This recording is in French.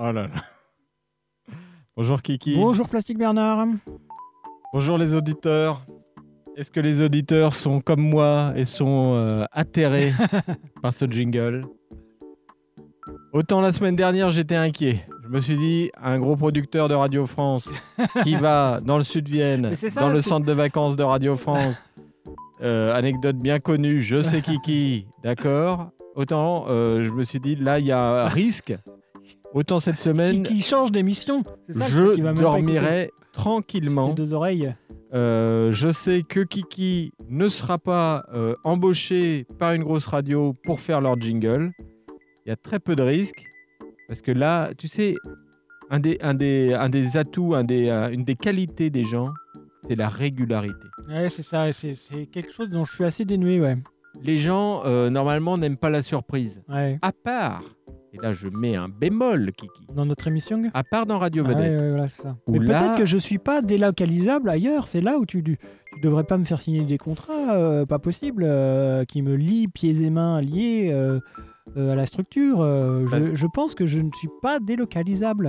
Oh là là. Bonjour Kiki. Bonjour Plastique Bernard. Bonjour les auditeurs. Est-ce que les auditeurs sont comme moi et sont atterrés par ce jingle? Autant la semaine dernière, j'étais inquiet. Je me suis dit, un gros producteur de Radio France qui va dans le Sud-Vienne, dans le centre de vacances de Radio France, anecdote bien connue, je sais Kiki, d'accord? Autant, je me suis dit, là, il y a un risque. Autant cette semaine, qui change d'émission. C'est ça je qui va même dormirai tranquillement. deux oreilles. Je sais que Kiki ne sera pas embauché par une grosse radio pour faire leur jingle. Il y a très peu de risques. Parce que là, tu sais, un des atouts, une des qualités des gens, c'est la régularité. Ouais, c'est ça. C'est quelque chose dont je suis assez dénué, ouais. Les gens, normalement, n'aiment pas la surprise. Ouais. À part, et là je mets un bémol, Kiki. Dans notre émission. À part dans Radio Vedette. Ouais, voilà, c'est ça. Où Mais là... peut-être que je suis pas délocalisable ailleurs. C'est là où tu devrais pas me faire signer des contrats, pas possible, qui me lient pieds et mains liés à la structure. Je pense que je ne suis pas délocalisable.